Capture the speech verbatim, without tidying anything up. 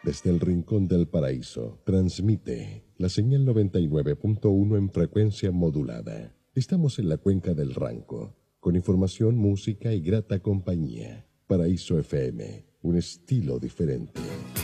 Desde el rincón del paraíso, transmite la señal noventa y nueve punto uno en frecuencia modulada. Estamos en la cuenca del Ranco, con información, música y grata compañía. Paraíso F M, un estilo diferente.